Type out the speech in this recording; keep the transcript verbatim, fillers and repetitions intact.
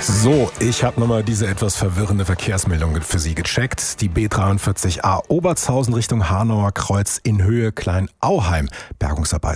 So, ich habe nochmal diese etwas verwirrende Verkehrsmeldung für Sie gecheckt. Die B dreiundvierzig A Obertshausen Richtung Hanauer Kreuz in Höhe Kleinauheim. Bergungsarbeit.